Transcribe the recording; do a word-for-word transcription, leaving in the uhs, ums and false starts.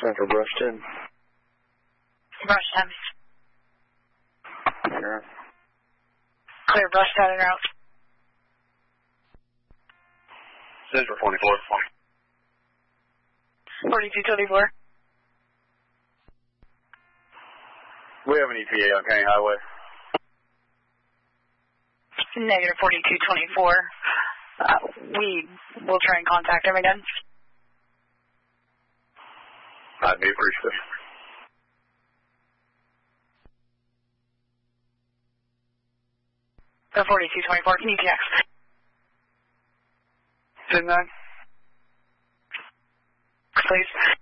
Center Brushton. Brushton. Sure. Clear Brushton en route. Center twenty-four. forty-two twenty-four. We have an E T A on County Highway. Negative forty-two twenty-four. Uh, we will try and contact him again. I'd be appreciative. The forty-two twenty-four, can you text? ten nine. Please.